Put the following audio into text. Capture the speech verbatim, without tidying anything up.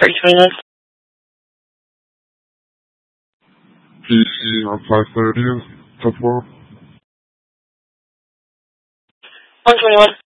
Are you twenty-one? P C on five thirty, twelve. one twenty-one.